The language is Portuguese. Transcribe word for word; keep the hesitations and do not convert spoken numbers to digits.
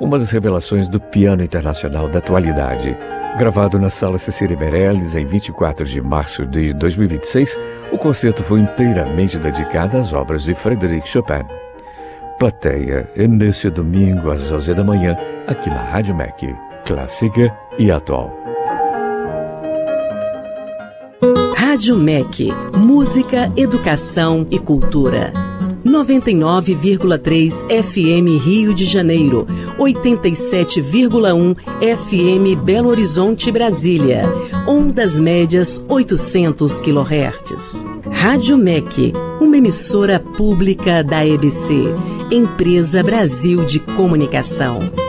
uma das revelações do piano internacional da atualidade. Gravado na Sala Cecília Meirelles em vinte e quatro de março de dois mil e vinte e seis, o concerto foi inteiramente dedicado às obras de Frédéric Chopin. Plateia, nesse domingo às onze da manhã, aqui na Rádio M E C, clássica e atual. Rádio M E C, música, educação e cultura. noventa e nove vírgula três F M Rio de Janeiro, oitenta e sete vírgula um F M Belo Horizonte, Brasília, ondas médias oitocentos quilohertz. Rádio M E C, uma emissora pública da E B C, Empresa Brasil de Comunicação.